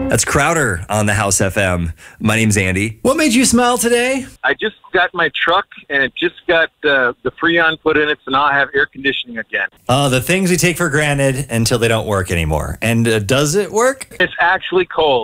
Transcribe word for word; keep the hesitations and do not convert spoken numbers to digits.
That's Crowder on the House F M. My name's Andy. What made you smile today? I just got my truck, and it just got uh, the Freon put in it, so now I have air conditioning again. Uh, the things we take for granted until they don't work anymore. And uh, does it work? It's actually cold.